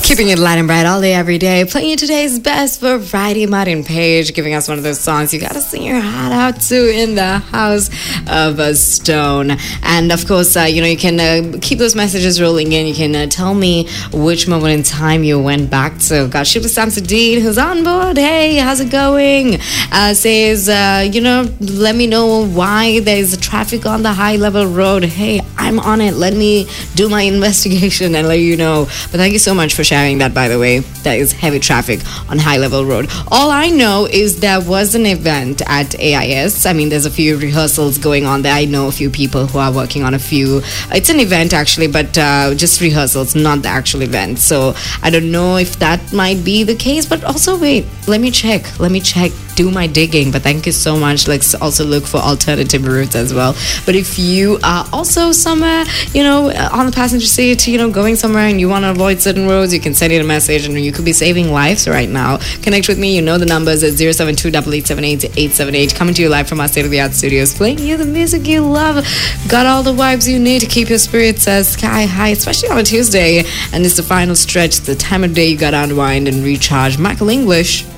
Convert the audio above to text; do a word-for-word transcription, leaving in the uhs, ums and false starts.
Keeping it light and bright all day, every day. Playing you today's best variety, Martin Page, giving us one of those songs you gotta sing your heart out to in the house of a stone. And of course, uh, you know, you can uh, keep those messages rolling in. You can uh, tell me which moment in time you went back to. Got Shiva Samsudeen, who's on board. Hey, how's it going? Uh, says, uh, you know, let me know why there's traffic on the high level road. Hey, I'm on it. Let me do my investigation and let you know. But thank you so much for sharing that, by the way. There is heavy traffic on High Level Road. All I know is there was an event at A I S. I mean, there's a few rehearsals going on there. I know a few people who are working on a few. It's an event, actually, but uh, just rehearsals, not the actual event. So I don't know if that might be the case. But also, wait, let me check. Let me check. Do my digging. But thank you so much. Let's also look for alternative routes as well. But if you are also somewhere, you know, on the passenger seat, you know, going somewhere and you want to avoid certain roads, you can send it a message and you could be saving lives right now. Connect with me. You know the numbers at zero seven two eight eight seven eight eight seven eight. Coming to you live from our state-of-the-art studios, playing you the music you love. Got all the vibes you need to keep your spirits uh, sky high, especially on a Tuesday. And it's the final stretch, the time of day you got to unwind and recharge. Michael English.